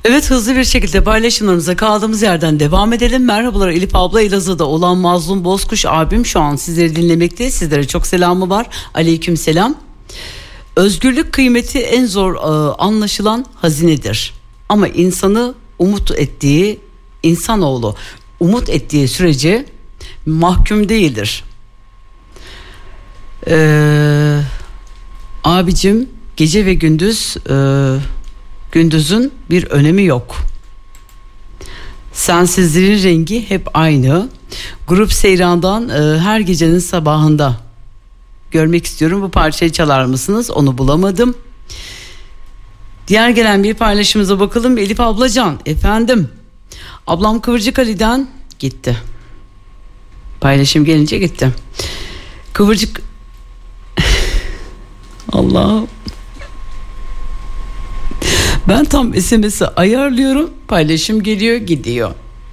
Evet, hızlı bir şekilde paylaşımlarımıza kaldığımız yerden devam edelim. Merhabalar Elif abla, Elazığ'da olan Mazlum Bozkuş abim şu an sizleri dinlemekte. Sizlere çok selamı var. Aleyküm selam. Özgürlük kıymeti en zor anlaşılan hazinedir. Ama insanoğlu umut ettiği sürece mahkum değildir. Abicim, gece ve gündüzün bir önemi yok. Sensizliğin rengi hep aynı. Grup Seyran'dan her gecenin sabahında görmek istiyorum. Bu parçayı çalar mısınız? Onu bulamadım. Diğer gelen bir paylaşımıza bakalım. Elif ablacan, efendim. Ablam Kıvırcık Ali'den gitti. Paylaşım gelince gitti. Kıvırcık Allah'ım. Ben tam SMS'i ayarlıyorum. Paylaşım geliyor, gidiyor.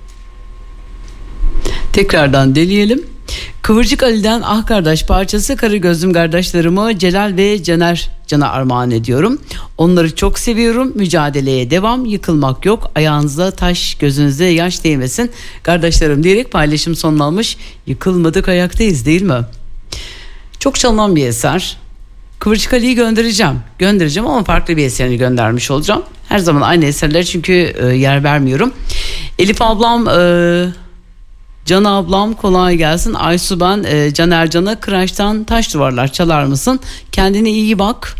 Tekrardan deneyelim. Kıvırcık Ali'den Ah Kardeş parçası, Karı Gözlüm kardeşlerime Celal ve Can'a armağan ediyorum. Onları çok seviyorum. Mücadeleye devam, yıkılmak yok. Ayağınıza taş, gözünüze yaş değmesin kardeşlerim diyerek paylaşım sonlanmış. Yıkılmadık, ayaktayız, değil mi? Çok çalınan bir eser. Kıvırcık Ali'yi göndereceğim ama farklı bir eserini göndermiş olacağım. Her zaman aynı eserler çünkü yer vermiyorum. Elif ablam, Can ablam kolay gelsin. Aysu ben, Can Ercan'a Kıraç'tan Taş Duvarlar çalar mısın? Kendine iyi bak.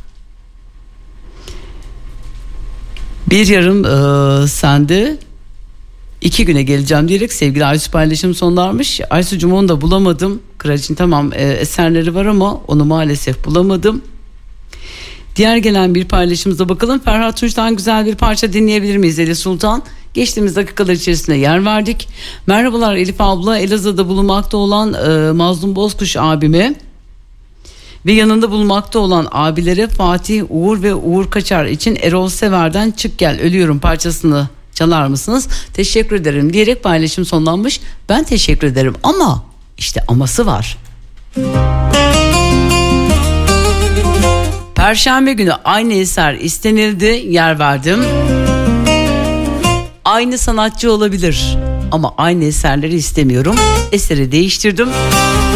Bir yarım sende 2 güne geleceğim diyerek sevgili Aysu paylaşım sonlarmış. Aysu'cum, onu da bulamadım. Kıraç'ın tamam eserleri var ama onu maalesef bulamadım. Diğer gelen bir paylaşımıza bakalım. Ferhat Tunç'tan güzel bir parça dinleyebilir miyiz Eli Sultan? Geçtiğimiz dakikalar içerisinde yer verdik. Merhabalar Elif abla, Elazığ'da bulunmakta olan Mazlum Bozkuş abime ve yanında bulunmakta olan abilere Fatih, Uğur ve Uğur Kaçar için Erol Sever'den Çık Gel Ölüyorum parçasını çalar mısınız? Teşekkür ederim diyerek paylaşım sonlanmış. Ben teşekkür ederim ama işte aması var. Perşembe günü aynı eser istenildi, yer verdim. Aynı sanatçı olabilir ama aynı eserleri istemiyorum. Eseri değiştirdim.